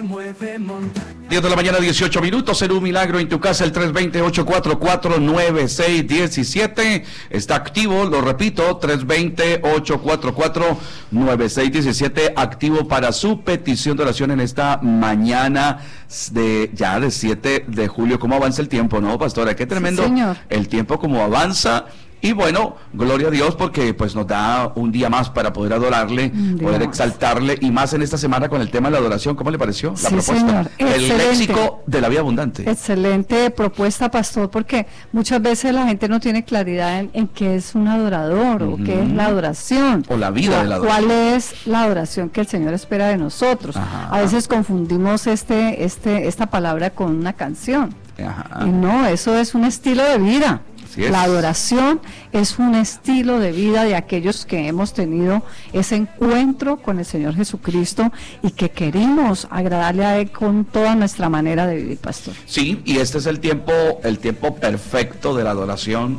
10 de la mañana, 18 minutos, en un milagro en tu casa, el 320-844-9617, está activo, lo repito, 320-844-9617, activo para su petición de oración en esta mañana de 7 de julio. ¿Cómo avanza el tiempo, no, pastora? Qué tremendo, sí, el tiempo como avanza. Y bueno, gloria a Dios porque pues nos da un día más para poder adorarle, poder exaltarle, y más en esta semana con el tema de la adoración. ¿Cómo le pareció la propuesta? El léxico de la vida abundante. Excelente propuesta, pastor, porque muchas veces la gente no tiene claridad en qué es un adorador o qué es la adoración. O la vida de la adoración. ¿Cuál es la adoración que el Señor espera de nosotros? A veces confundimos esta palabra con una canción. Y no, eso es un estilo de vida. La adoración es un estilo de vida de aquellos que hemos tenido ese encuentro con el Señor Jesucristo y que queremos agradarle a Él con toda nuestra manera de vivir, pastor. Sí, y este es el tiempo perfecto de la adoración.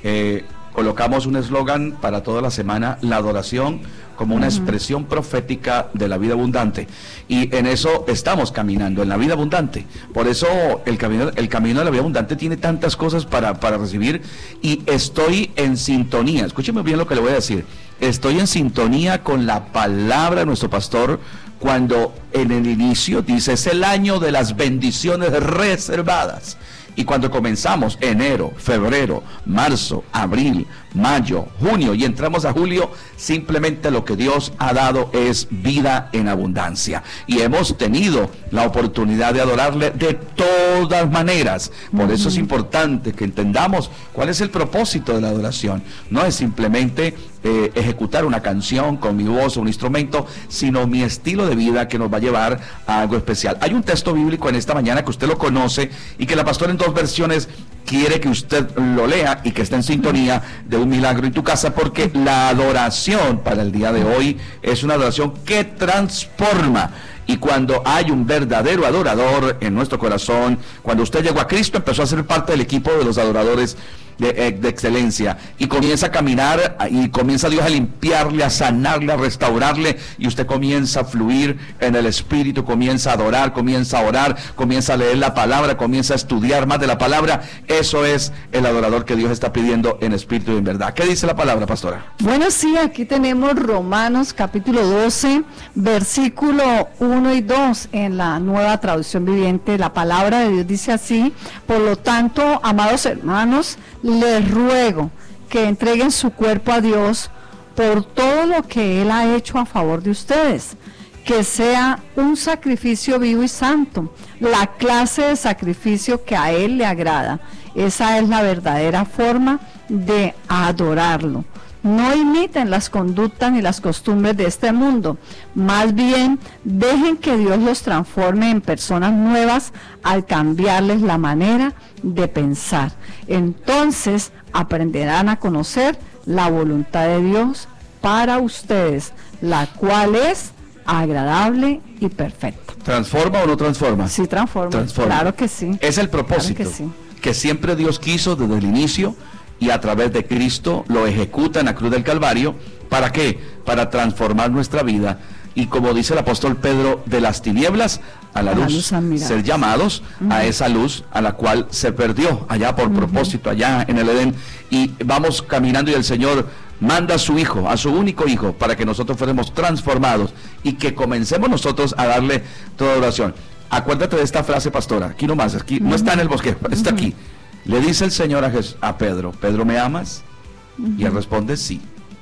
Colocamos un eslogan para toda la semana: la adoración como una expresión profética de la vida abundante, y en eso estamos caminando, en la vida abundante. Por eso el camino de la vida abundante tiene tantas cosas para recibir, y estoy en sintonía, escúcheme bien lo que le voy a decir, estoy en sintonía con la palabra de nuestro pastor, cuando en el inicio dice: es el año de las bendiciones reservadas. Y cuando comenzamos enero, febrero, marzo, abril, mayo, junio y entramos a julio, simplemente lo que Dios ha dado es vida en abundancia. Y hemos tenido la oportunidad de adorarle de todas maneras. Por eso es importante que entendamos cuál es el propósito de la adoración. No es simplemente ejecutar una canción con mi voz o un instrumento, sino mi estilo de vida que nos va a llevar a algo especial. Hay un texto bíblico en esta mañana que usted lo conoce y que la pastora en 2 versiones quiere que usted lo lea y que esté en sintonía de un milagro en tu casa, porque la adoración para el día de hoy es una adoración que transforma. Y cuando hay un verdadero adorador en nuestro corazón, cuando usted llegó a Cristo, empezó a ser parte del equipo de los adoradores de excelencia, y comienza a caminar, y comienza Dios a limpiarle, a sanarle, a restaurarle, y usted comienza a fluir en el Espíritu, comienza a adorar, comienza a orar, comienza a leer la palabra, comienza a estudiar más de la palabra. Eso es el adorador que Dios está pidiendo en espíritu y en verdad. ¿Qué dice la palabra, pastora? Bueno, sí, aquí tenemos Romanos capítulo 12, versículo 1 y 2 en la Nueva Traducción Viviente. La palabra de Dios dice así: por lo tanto, amados hermanos, les ruego que entreguen su cuerpo a Dios por todo lo que Él ha hecho a favor de ustedes, que sea un sacrificio vivo y santo, la clase de sacrificio que a Él le agrada. Esa es la verdadera forma de adorarlo. No imiten las conductas ni las costumbres de este mundo, más bien dejen que Dios los transforme en personas nuevas al cambiarles la manera de pensar. Entonces aprenderán a conocer la voluntad de Dios para ustedes, la cual es agradable y perfecta. ¿Transforma o no transforma? Sí, transforma. Claro que sí. Es el propósito, claro que sí, que siempre Dios quiso desde el inicio, y a través de Cristo lo ejecuta en la cruz del Calvario. ¿Para qué? Para transformar nuestra vida, y como dice el apóstol Pedro, de las tinieblas a la luz, ser llamados a esa luz a la cual se perdió allá por propósito, allá en el Edén, y vamos caminando, y el Señor manda a su Hijo, a su único Hijo, para que nosotros fuéramos transformados y que comencemos nosotros a darle toda oración. Acuérdate de esta frase, pastora, aquí nomás, aquí no está en el bosque, está aquí. Le dice el Señor a Pedro: Pedro, ¿me amas? Y él responde: sí.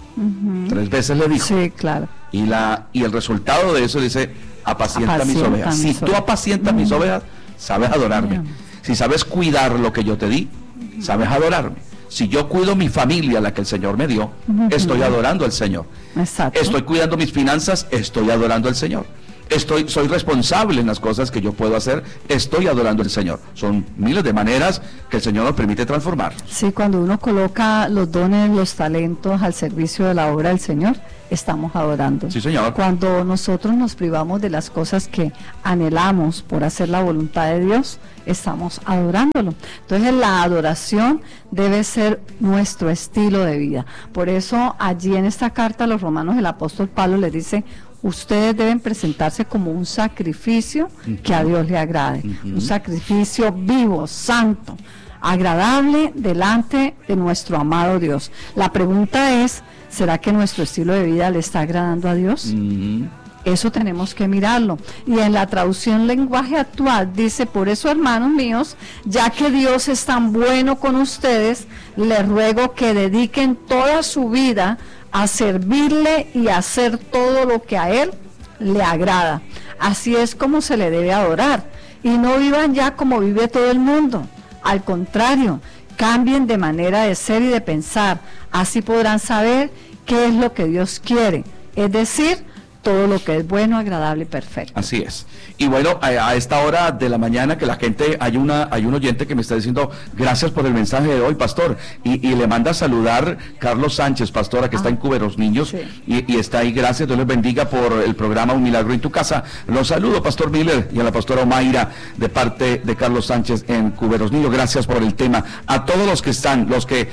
3 veces le dijo. Sí, claro. Y el resultado de eso dice: apacienta mis ovejas. Si tú apacientas mis ovejas, sabes adorarme. Si sabes cuidar lo que yo te di, sabes adorarme. Si yo cuido mi familia, la que el Señor me dio, estoy adorando al Señor. Exacto. Estoy cuidando mis finanzas, estoy adorando al Señor. Soy responsable en las cosas que yo puedo hacer, estoy adorando al Señor. Son miles de maneras que el Señor nos permite transformar. Sí, cuando uno coloca los dones, los talentos al servicio de la obra del Señor, estamos adorando. Sí, Señor. Cuando nosotros nos privamos de las cosas que anhelamos por hacer la voluntad de Dios, estamos adorándolo. Entonces la adoración debe ser nuestro estilo de vida. Por eso allí en esta carta a los romanos el apóstol Pablo les dice: ustedes deben presentarse como un sacrificio que a Dios le agrade, un sacrificio vivo, santo, agradable delante de nuestro amado Dios. La pregunta es, ¿será que nuestro estilo de vida le está agradando a Dios? Eso tenemos que mirarlo. Y en la traducción lenguaje actual dice: por eso, hermanos míos, ya que Dios es tan bueno con ustedes, les ruego que dediquen toda su vida a servirle y a hacer todo lo que a Él le agrada. Así es como se le debe adorar. Y no vivan ya como vive todo el mundo. Al contrario, cambien de manera de ser y de pensar. Así podrán saber qué es lo que Dios quiere. Es decir, todo lo que es bueno, agradable y perfecto. Así es. Y bueno, a esta hora de la mañana que la gente, hay un oyente que me está diciendo: gracias por el mensaje de hoy, pastor, y le manda a saludar Carlos Sánchez, pastora, que está en Cuberos Niños, sí. y está ahí. Gracias, Dios les bendiga por el programa Un Milagro en tu Casa. Los saludo, pastor Miller, y a la pastora Omaira, de parte de Carlos Sánchez en Cuberos Niños. Gracias por el tema. A todos los que están, los que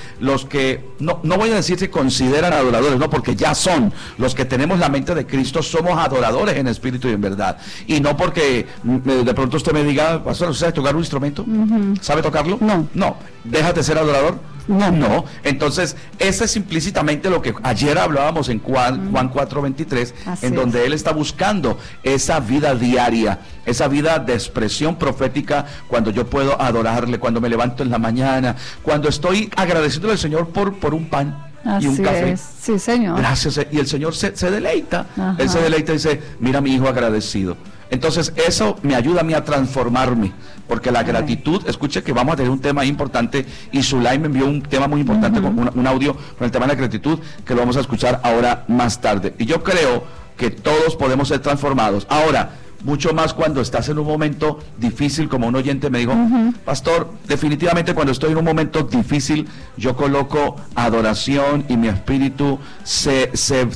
no voy a decir si consideran adoradores, no, porque ya son los que tenemos la mente de Cristo. Somos adoradores en espíritu y en verdad, y no porque de pronto usted me diga: pastor, ¿sabe tocar un instrumento? ¿Sabe tocarlo? No. ¿Dejas de ser adorador? No. Entonces, ese es implícitamente lo que ayer hablábamos en Juan 4:23, en donde él está buscando esa vida diaria, esa vida de expresión profética, cuando yo puedo adorarle, cuando me levanto en la mañana, cuando estoy agradeciéndole al Señor por un pan y un café. Es. Sí, Señor. Gracias. Y el Señor se deleita. Ajá. Él se deleita y dice: mira, mi hijo agradecido. Entonces eso me ayuda a mí a transformarme, porque la gratitud, escuche que vamos a tener un tema importante, y Zulay me envió un tema muy importante, con un audio con el tema de la gratitud, que lo vamos a escuchar ahora más tarde. Y yo creo que todos podemos ser transformados. Ahora, mucho más cuando estás en un momento difícil, como un oyente me dijo: pastor, definitivamente cuando estoy en un momento difícil, yo coloco adoración y mi espíritu se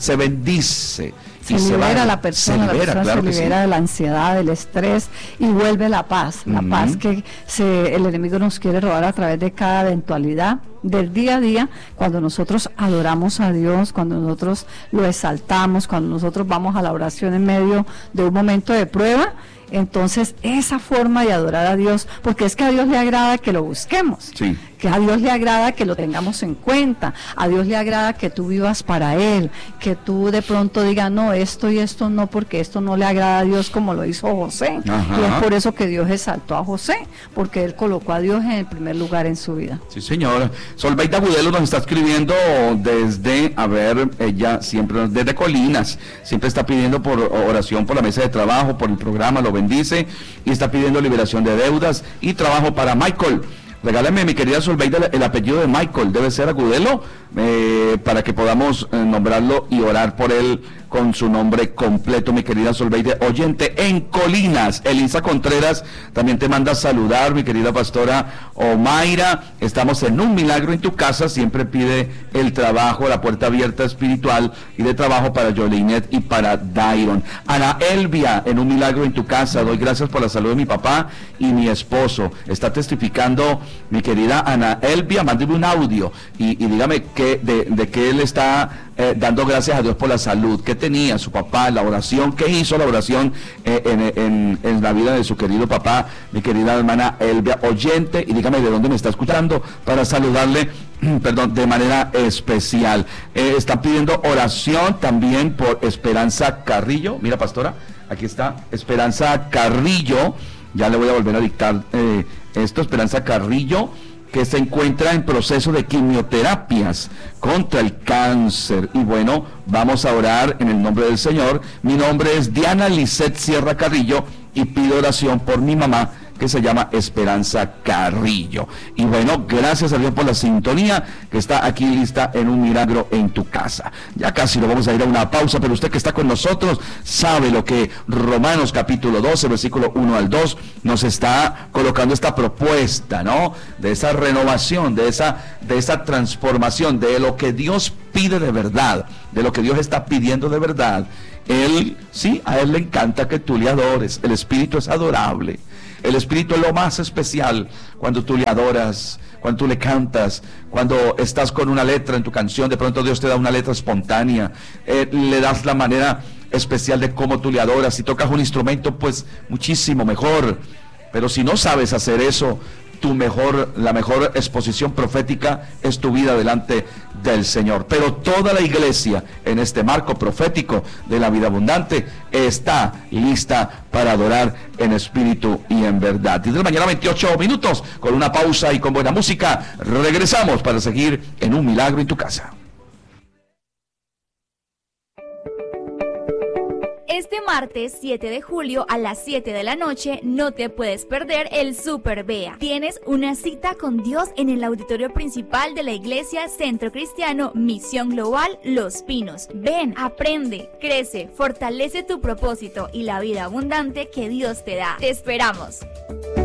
bendice. Se libera la persona, claro, se libera de la ansiedad, del estrés, y vuelve la paz que el enemigo nos quiere robar a través de cada eventualidad del día a día. Cuando nosotros adoramos a Dios, cuando nosotros lo exaltamos, cuando nosotros vamos a la oración en medio de un momento de prueba, entonces esa forma de adorar a Dios, porque es que a Dios le agrada que lo busquemos, que a Dios le agrada que lo tengamos en cuenta, a Dios le agrada que tú vivas para Él, que tú de pronto digas: no, esto y esto no, porque esto no le agrada a Dios, como lo hizo José. Y es por eso que Dios exaltó a José, porque él colocó a Dios en el primer lugar en su vida. Sí, señora. Solveida Gudelo nos está escribiendo desde, ella siempre desde Colinas, siempre está pidiendo por oración por la mesa de trabajo, por el programa, lo bendice, y está pidiendo liberación de deudas y trabajo para Michael. Regálame, mi querida Solveida, el apellido de Michael, debe ser Agudelo, para que podamos nombrarlo y orar por él con su nombre completo, mi querida Solveida, oyente en Colinas. Elisa Contreras también te manda a saludar, mi querida pastora Omaira. Estamos en Un Milagro en tu Casa, siempre pide el trabajo, la puerta abierta espiritual y de trabajo para Jolinet y para Dairon. Ana Elvia, en Un Milagro en tu Casa, doy gracias por la salud de mi papá y mi esposo. Está testificando mi querida Ana Elvia, mándeme un audio y dígame de qué él está dando gracias a Dios por la salud, qué tenía su papá, la oración, qué hizo la oración en la vida de su querido papá, mi querida hermana Elvia, oyente, y dígame de dónde me está escuchando para saludarle, de manera especial. Están pidiendo oración también por Esperanza Carrillo. Mira, pastora, aquí está Esperanza Carrillo, ya le voy a volver a dictar esto. Esperanza Carrillo, que se encuentra en proceso de quimioterapias contra el cáncer. Y bueno, vamos a orar en el nombre del Señor. Mi nombre es Diana Lisset Sierra Carrillo y pido oración por mi mamá, que se llama Esperanza Carrillo. Y bueno, gracias a Dios por la sintonía que está aquí lista en Un Milagro en tu Casa. Ya casi lo vamos a ir a una pausa, pero usted que está con nosotros sabe lo que Romanos capítulo 12, versículo 1 al 2 nos está colocando, esta propuesta, ¿no? De esa renovación, de esa transformación, de lo que Dios pide de verdad, de lo que Dios está pidiendo de verdad. A Él le encanta que tú le adores. El Espíritu es adorable. El Espíritu es lo más especial cuando tú le adoras, cuando tú le cantas, cuando estás con una letra en tu canción, de pronto Dios te da una letra espontánea, le das la manera especial de cómo tú le adoras. Si tocas un instrumento, pues muchísimo mejor. Pero si no sabes hacer eso, la mejor exposición profética es tu vida delante del Señor. Pero toda la iglesia en este marco profético de la vida abundante está lista para adorar en espíritu y en verdad. Desde mañana 28 minutos, con una pausa y con buena música, regresamos para seguir en Un Milagro en tu Casa. Este martes 7 de julio a las 7 de la noche no te puedes perder el Super Bea. Tienes una cita con Dios en el auditorio principal de la Iglesia Centro Cristiano Misión Global Los Pinos. Ven, aprende, crece, fortalece tu propósito y la vida abundante que Dios te da. Te esperamos.